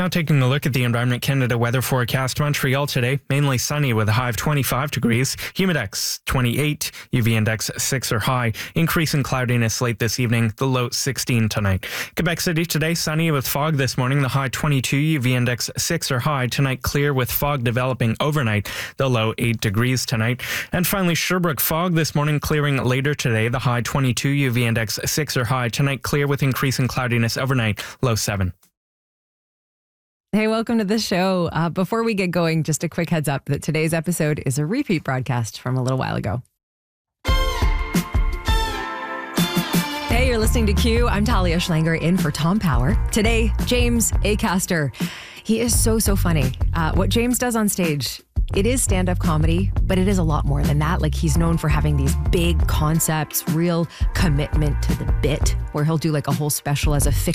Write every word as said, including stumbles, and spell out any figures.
Now taking a look at the Environment Canada weather forecast. Montreal today, mainly sunny with a high of twenty-five degrees, humidex twenty-eight, U V index six or high, increasing cloudiness late this evening, the low sixteen tonight. Quebec City today, sunny with fog this morning, the high twenty-two, U V index six or high. Tonight clear with fog developing overnight, the low eight degrees tonight. And finally Sherbrooke, fog this morning, clearing later today, the high twenty-two, U V index six or high. Tonight clear with increasing cloudiness overnight, low seven. Hey, welcome to the show. Uh, before we get going, just a quick heads up that today's episode is a repeat broadcast from a little while ago. Hey, you're listening to Q. I'm Talia Schlanger in for Tom Power. Today, James Acaster. He is so, so funny. Uh, what James does on stage, it is stand-up comedy, but it is a lot more than that. Like, he's known for having these big concepts, real commitment to the bit, where he'll do like a whole special as a fiction.